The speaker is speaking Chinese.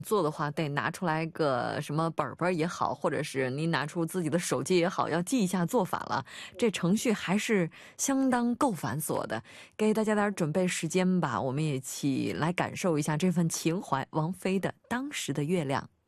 做的话得拿出来个什么本本也好，或者是您拿出自己的手机也好，要记一下做法了。这程序还是相当够繁琐的，给大家点准备时间吧，我们也一起来感受一下这份情怀。王菲的《当时的月亮》。